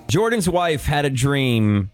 Jordan's wife had a dream.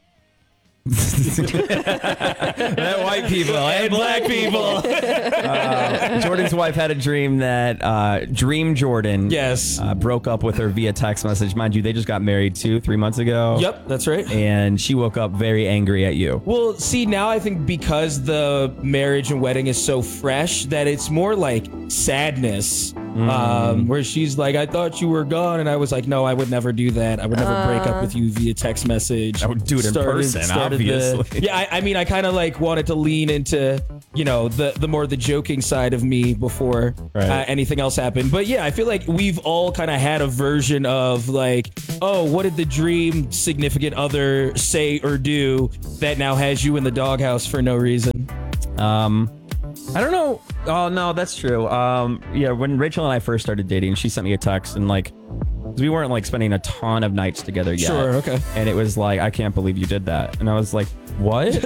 That white people and black people. Jordan's wife had a dream that Dream Jordan broke up with her via text message. Mind you, they just got married 2-3 months ago. Yep, that's right. And she woke up very angry at you. Well, see, now I think because the marriage and wedding is so fresh that it's more like sadness. Where she's like, I thought you were gone. And I was like, no, I would never do that. I would never break up with you via text message. I would do it in person, obviously. I mean, I kind of like wanted to lean into, you know, the more the joking side of me before anything else happened. But yeah, I feel like we've all kind of had a version of like, oh, what did the dream significant other say or do that now has you in the doghouse for no reason? I don't know. Oh, no, that's true. Yeah, when Rachel and I first started dating, she sent me a text and like, we weren't like spending a ton of nights together yet. Sure, okay. And it was like, I can't believe you did that. And I was like, what?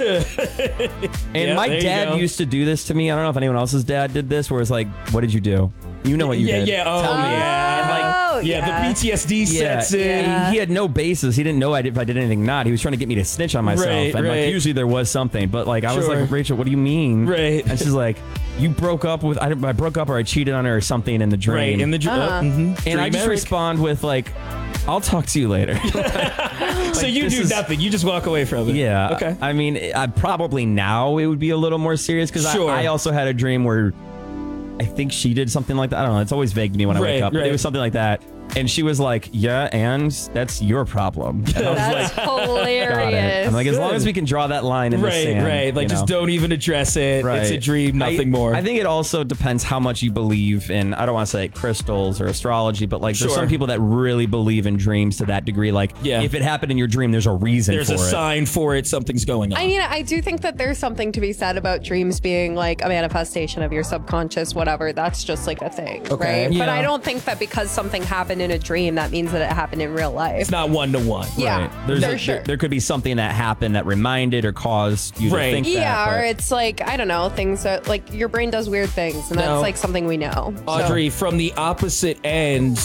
And my dad used to do this to me. I don't know if anyone else's dad did this, where it's like, what did you do? You know what you did. Yeah, oh, Tell me. yeah. The PTSD sets in. He had no basis. He didn't know if I did anything not. He was trying to get me to snitch on myself. Like usually there was something. But like I was like, Rachel, what do you mean? Right. And she's like, you broke up with, I broke up or I cheated on her or something in the dream. Right, in the dream. And I just respond with like, I'll talk to you later. So you do nothing. You just walk away from it. Yeah. Okay. I mean, probably now it would be a little more serious because I also had a dream where I think she did something like that. I don't know. It's always vague to me when I wake up. But it was something like that. And she was like, yeah, and that's your problem. And I was That's hilarious. I'm like, as long as we can draw that line in the sand. Right. Like, just don't even address it. Right. It's a dream, nothing more. I think it also depends how much you believe in, I don't want to say crystals or astrology, but like there's some people that really believe in dreams to that degree. Like, if it happened in your dream, there's a reason for it. There's a sign for it. Something's going on. I mean, I do think that there's something to be said about dreams being like a manifestation of your subconscious, whatever. That's just like a thing, right? Yeah. But I don't think that because something happened in a dream, that means that it happened in real life. It's not one-to-one. Yeah, right. There could be something that happened that reminded or caused you to think that. Yeah, or it's like, I don't know, things that like your brain does weird things, and that's like something we know. Audrey, from the opposite end,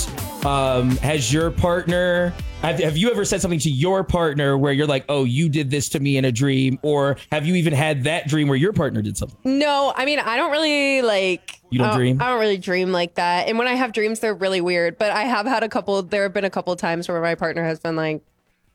has your partner... Have you ever said something to your partner where you're like, oh, you did this to me in a dream? Or have you even had that dream where your partner did something? No, I mean, I don't really like... You don't dream? I don't really dream like that. And when I have dreams, they're really weird. But I have had there have been a couple times where my partner has been like,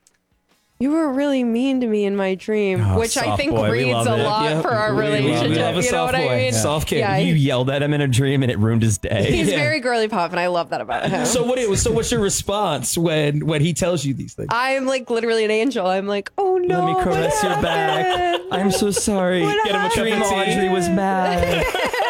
you were really mean to me in my dream, which I think reads a lot for our relationship. You know what I mean? Soft kid. Yeah, you yelled at him in a dream and it ruined his day. He's very girly pop, and I love that about him. So what's your response when he tells you these things? I'm like literally an angel. I'm like, oh no, let me caress your back. I'm so sorry. What Get him a dream. Audrey was mad.